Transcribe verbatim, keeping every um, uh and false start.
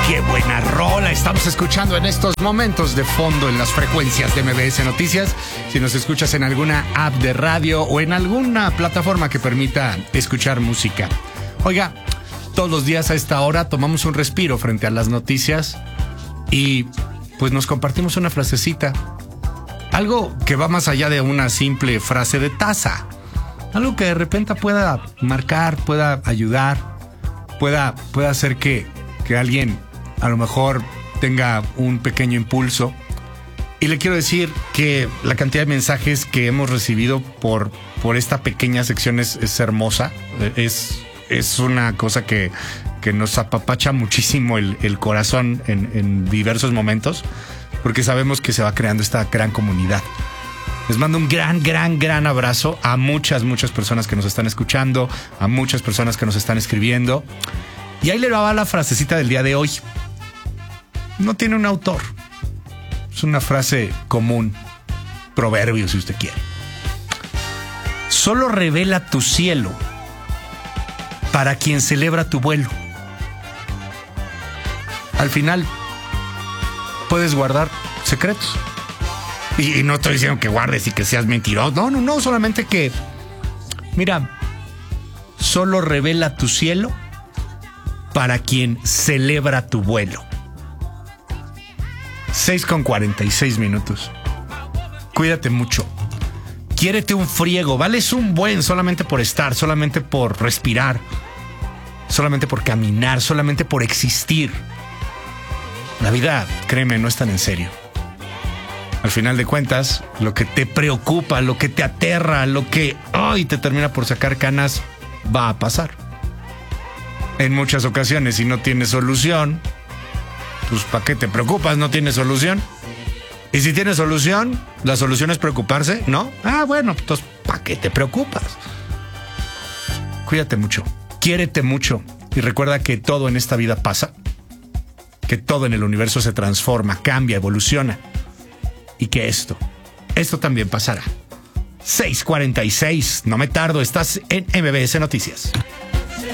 Qué buena rola estamos escuchando en estos momentos de fondo en las frecuencias de M B S Noticias. Si nos escuchas en alguna app de radio o en alguna plataforma que permita escuchar música. Oiga, todos los días a esta hora tomamos un respiro frente a las noticias y pues nos compartimos una frasecita. Algo que va más allá de una simple frase de taza. Algo que de repente pueda marcar, pueda ayudar, pueda, pueda hacer que, que alguien a lo mejor tenga un pequeño impulso. Y le quiero decir que la cantidad de mensajes que hemos recibido por, por esta pequeña sección es, es hermosa. Es, es una cosa que, que nos apapacha muchísimo el, el corazón en, en diversos momentos, porque sabemos que se va creando esta gran comunidad. Les mando un gran, gran, gran abrazo a muchas, muchas personas que nos están escuchando, a muchas personas que nos están escribiendo. Y ahí le va la frasecita del día de hoy. No tiene un autor. Es una frase común, proverbio si usted quiere. Solo revela tu cielo para quien celebra tu vuelo. Al final, puedes guardar secretos. Y, y no estoy diciendo que guardes y que seas mentiroso. No, no, no, solamente que, mira, solo revela tu cielo para quien celebra tu vuelo. seis con cuarenta y seis minutos. Cuídate mucho. Quiérete un friego. Vales un buen solamente por estar, solamente por respirar, solamente por caminar, solamente por existir. La vida, créeme, no es tan en serio. Al final de cuentas, lo que te preocupa, lo que te aterra, lo que hoy te termina por sacar canas, va a pasar. En muchas ocasiones, si no tienes solución, pues ¿para qué te preocupas? No tienes solución. Y si tienes solución, la solución es preocuparse, ¿no? Ah, bueno, entonces ¿para qué te preocupas? Cuídate mucho, quiérete mucho y recuerda que todo en esta vida pasa, que todo en el universo se transforma, cambia, evoluciona y que esto, esto también pasará. seis cuarenta y seis, no me tardo, estás en M B S Noticias.